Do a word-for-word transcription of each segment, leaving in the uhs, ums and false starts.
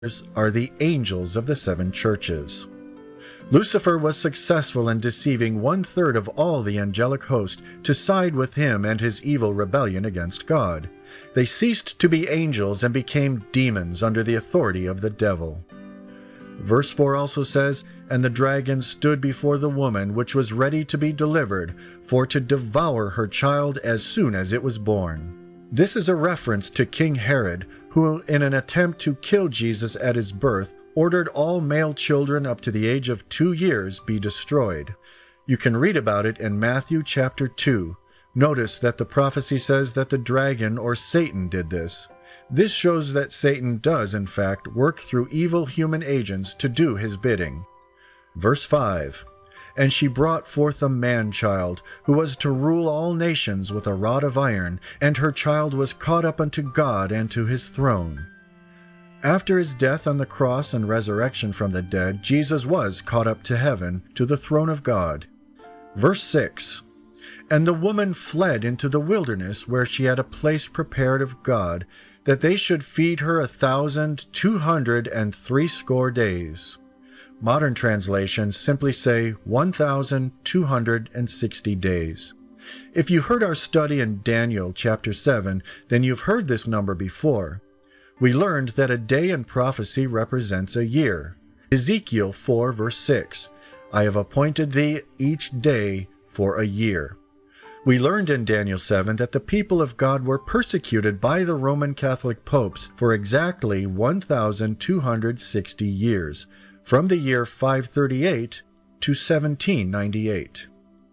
are the angels of the seven churches. Lucifer was successful in deceiving one-third of all the angelic host to side with him and his evil rebellion against God. They ceased to be angels and became demons under the authority of the devil. Verse four also says, "And the dragon stood before the woman which was ready to be delivered, for to devour her child as soon as it was born." This is a reference to King Herod, who, in an attempt to kill Jesus at his birth, ordered all male children up to the age of two years be destroyed. You can read about it in Matthew chapter two. Notice that the prophecy says that the dragon or Satan did this. This shows that Satan does, in fact, work through evil human agents to do his bidding. Verse five, "And she brought forth a man-child, who was to rule all nations with a rod of iron, and her child was caught up unto God and to his throne." After his death on the cross and resurrection from the dead, Jesus was caught up to heaven, to the throne of God. Verse six, "And the woman fled into the wilderness, where she had a place prepared of God, that they should feed her a thousand two hundred and threescore days." Modern translations simply say one thousand two hundred sixty days. If you heard our study in Daniel chapter seven, then you've heard this number before. We learned that a day in prophecy represents a year. Ezekiel four verse six, "I have appointed thee each day for a year." We learned in Daniel seven that the people of God were persecuted by the Roman Catholic popes for exactly one thousand two hundred sixty years, from the year five thirty-eight to seventeen ninety-eight.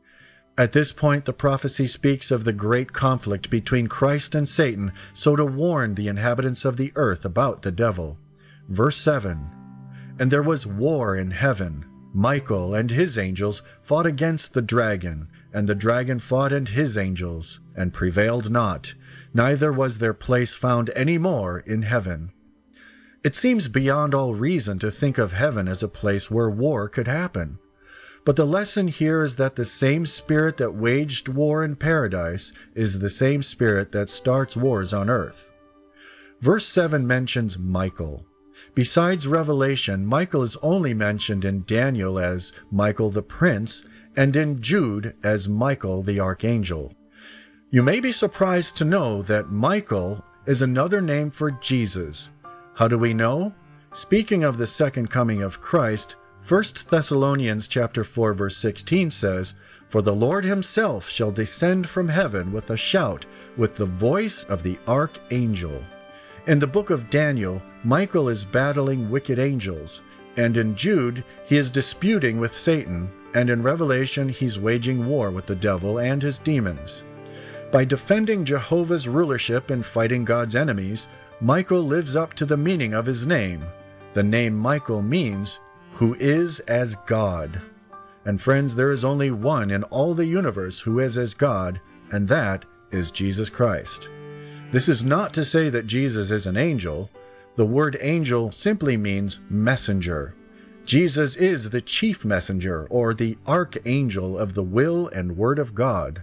At this point, the prophecy speaks of the great conflict between Christ and Satan, so to warn the inhabitants of the earth about the devil. Verse seven, "And there was war in heaven. Michael and his angels fought against the dragon, and the dragon fought and his angels, and prevailed not, neither was their place found any more in heaven." It seems beyond all reason to think of heaven as a place where war could happen. But the lesson here is that the same spirit that waged war in paradise is the same spirit that starts wars on earth. Verse seven mentions Michael. Besides Revelation, Michael is only mentioned in Daniel as Michael the Prince, and in Jude as Michael the Archangel. You may be surprised to know that Michael is another name for Jesus. How do we know? Speaking of the second coming of Christ, First Thessalonians chapter four verse sixteen says, "For the Lord himself shall descend from heaven with a shout, with the voice of the archangel." In the book of Daniel, Michael is battling wicked angels, and in Jude he is disputing with Satan, and in Revelation he's waging war with the devil and his demons. By defending Jehovah's rulership and fighting God's enemies, Michael lives up to the meaning of his name. The name Michael means "who is as God." And friends, there is only one in all the universe who is as God, and that is Jesus Christ. This is not to say that Jesus is an angel. The word angel simply means messenger. Jesus is the chief messenger, or the archangel of the will and word of God.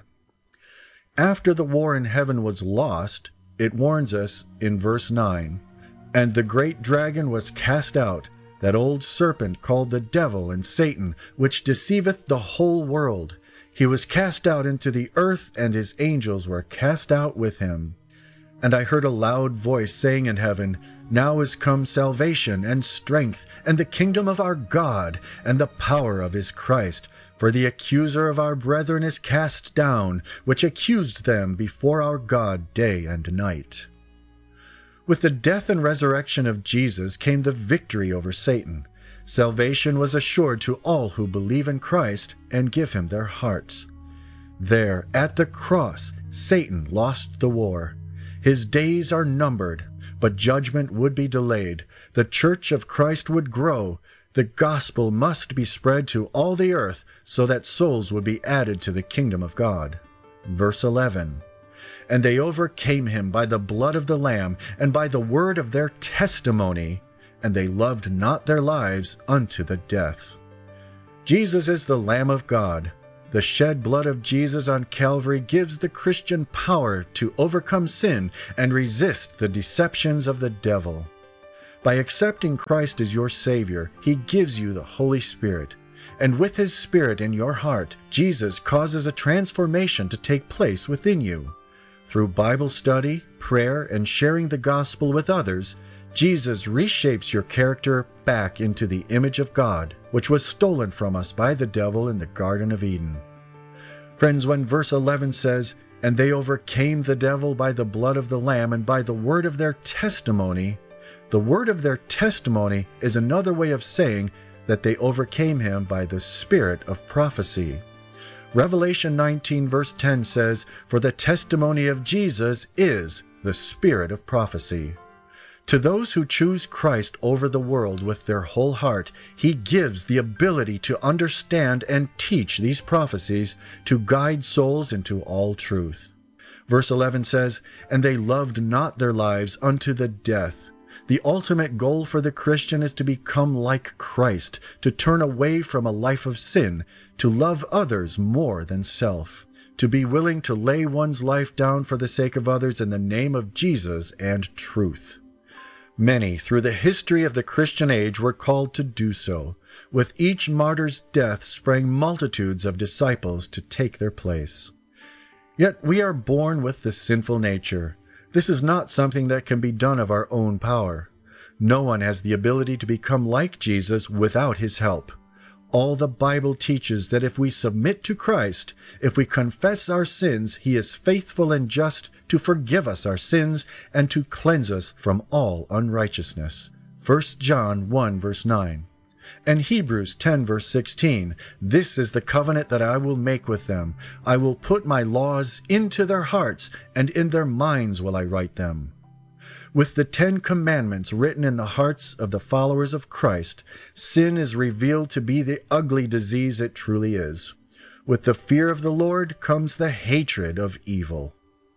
After the war in heaven was lost, it warns us in verse nine, "And the great dragon was cast out, that old serpent called the devil and Satan, which deceiveth the whole world. He was cast out into the earth, and his angels were cast out with him. And I heard a loud voice saying in heaven, Now is come salvation and strength, and the kingdom of our God, and the power of his Christ. For the accuser of our brethren is cast down, which accused them before our God day and night." With the death and resurrection of Jesus came the victory over Satan. Salvation was assured to all who believe in Christ and give him their hearts. There, at the cross, Satan lost the war. His days are numbered, but judgment would be delayed. The church of Christ would grow. The gospel must be spread to all the earth so that souls would be added to the kingdom of God. Verse eleven, "And they overcame him by the blood of the Lamb and by the word of their testimony, and they loved not their lives unto the death." Jesus is the Lamb of God. The shed blood of Jesus on Calvary gives the Christian power to overcome sin and resist the deceptions of the devil. By accepting Christ as your Savior, He gives you the Holy Spirit. And with His Spirit in your heart, Jesus causes a transformation to take place within you. Through Bible study, prayer, and sharing the gospel with others, Jesus reshapes your character back into the image of God, which was stolen from us by the devil in the Garden of Eden. Friends, when verse eleven says, "And they overcame the devil by the blood of the Lamb and by the word of their testimony," the word of their testimony is another way of saying that they overcame him by the spirit of prophecy. Revelation nineteen verse ten says, "For the testimony of Jesus is the spirit of prophecy." To those who choose Christ over the world with their whole heart, He gives the ability to understand and teach these prophecies to guide souls into all truth. Verse eleven says, "And they loved not their lives unto the death." The ultimate goal for the Christian is to become like Christ, to turn away from a life of sin, to love others more than self, to be willing to lay one's life down for the sake of others in the name of Jesus and truth. Many through the history of the Christian age were called to do so. With each martyr's death sprang multitudes of disciples to take their place. Yet we are born with the sinful nature. This is not something that can be done of our own power. No one has the ability to become like Jesus without His help. All the Bible teaches that if we submit to Christ, if we confess our sins, He is faithful and just to forgive us our sins and to cleanse us from all unrighteousness. First John one verse nine. And Hebrews ten verse sixteen, "This is the covenant that I will make with them. I will put my laws into their hearts, and in their minds will I write them." With the Ten Commandments written in the hearts of the followers of Christ, sin is revealed to be the ugly disease it truly is. With the fear of the Lord comes the hatred of evil.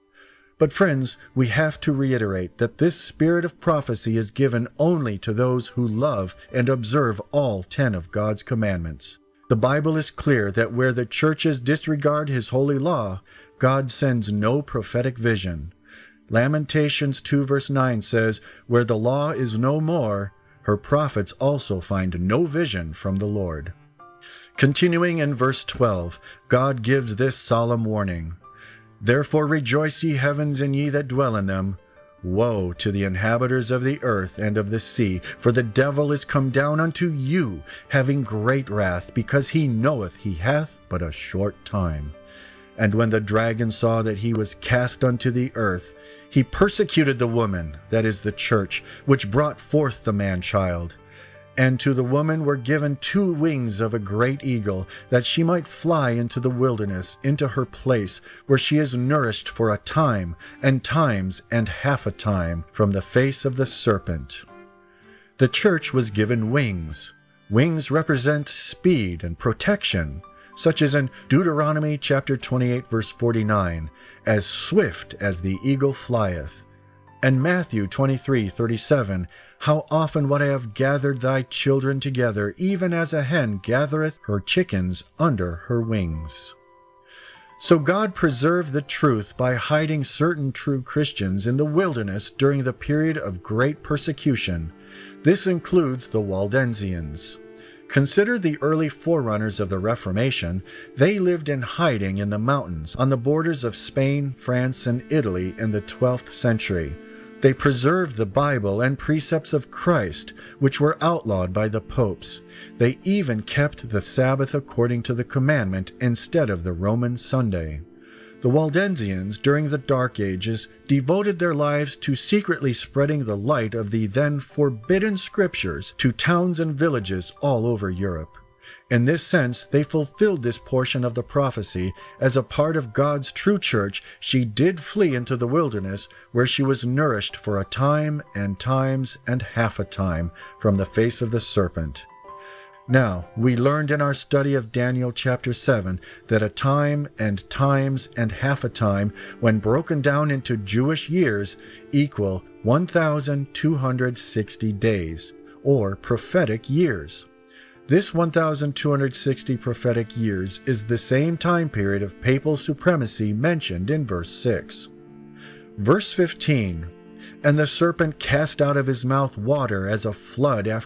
But friends, we have to reiterate that this spirit of prophecy is given only to those who love and observe all ten of God's commandments. The Bible is clear that where the churches disregard His holy law, God sends no prophetic vision. Lamentations two verse nine says, "Where the law is no more, her prophets also find no vision from the Lord." Continuing in verse twelve, God gives this solemn warning, "Therefore rejoice, ye heavens, and ye that dwell in them. Woe to the inhabitants of the earth and of the sea, for the devil is come down unto you, having great wrath, because he knoweth he hath but a short time. And when the dragon saw that he was cast unto the earth, he persecuted the woman, that is the church, which brought forth the man-child. And to the woman were given two wings of a great eagle, that she might fly into the wilderness, into her place, where she is nourished for a time, and times, and half a time, from the face of the serpent." The church was given wings. Wings represent speed and protection, such as in Deuteronomy chapter twenty-eight verse forty-nine, "As swift as the eagle flieth," and Matthew twenty-three thirty-seven, "How often would I have gathered thy children together, even as a hen gathereth her chickens under her wings." So God preserved the truth by hiding certain true Christians in the wilderness during the period of great persecution. This includes the Waldensians. Consider the early forerunners of the Reformation. They lived in hiding in the mountains on the borders of Spain, France, and Italy in the twelfth century. They preserved the Bible and precepts of Christ, which were outlawed by the popes. They even kept the Sabbath according to the commandment instead of the Roman Sunday. The Waldensians, during the Dark Ages, devoted their lives to secretly spreading the light of the then forbidden scriptures to towns and villages all over Europe. In this sense, they fulfilled this portion of the prophecy. As a part of God's true church, she did flee into the wilderness, where she was nourished for a time and times and half a time from the face of the serpent. Now, we learned in our study of Daniel chapter seven that a time and times and half a time, when broken down into Jewish years, equal one thousand two hundred sixty days, or prophetic years. This one thousand two hundred sixty prophetic years is the same time period of papal supremacy mentioned in verse six. Verse fifteen, And the serpent cast out of his mouth water as a flood after